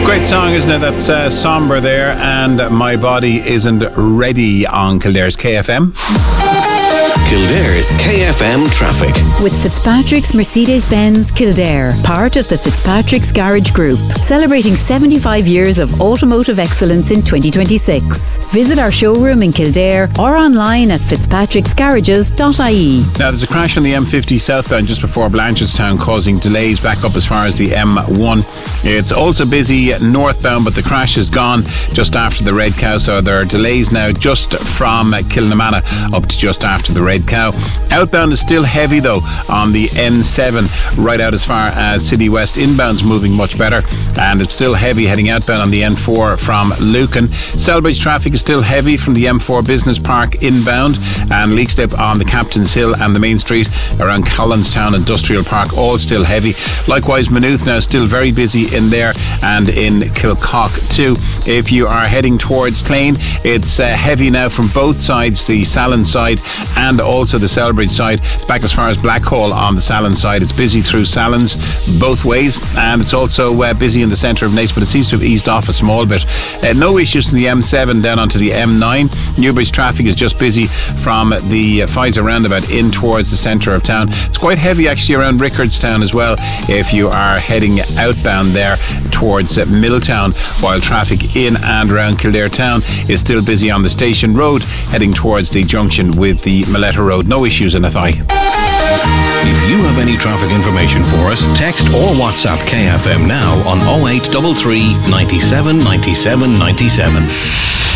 Great song, isn't it? That's Somber there, and My Body Isn't Ready on Kildare's KFM. Kildare's KFM traffic. With Fitzpatrick's Mercedes-Benz Kildare, part of the Fitzpatrick's Garage Group, celebrating 75 years of automotive excellence in 2026. Visit our showroom in Kildare or online at fitzpatricksgarages.ie. Now, there's a crash on the M50 southbound just before Blanchardstown, causing delays back up as far as the M1. It's also busy northbound, but the crash is gone just after the Red Cow, so there are delays now just from Kilnamanagh up to just after the Red Cow. Outbound is still heavy though on the N7 right out as far as City West. Inbound's moving much better, and it's still heavy heading outbound on the N4 from Lucan. Selbridge traffic is still heavy from the M4 Business Park inbound, and Leakstep on the Captain's Hill and the main street around Collinstown Industrial Park, all still heavy. Likewise, Maynooth now still very busy in there, and in Kilcock too. If you are heading towards Clane, it's heavy now from both sides, the Salon side and also the Selbridge side. Back as far as Blackhall on the Salon side, it's busy through Salons both ways, and it's also busy in the centre of Naas, but it seems to have eased off a small bit. No issues from the M7 down onto the M9. Newbridge traffic is just busy from the Pfizer roundabout in towards the centre of town. It's quite heavy actually around Rickardstown as well if you are heading outbound there towards Milltown, while traffic in and around Kildare town is still busy on the Station Road heading towards the junction with the Maletta Road. No issues in Athy. If you have any traffic information for us, text or WhatsApp KFM now on 0833 97 97 97.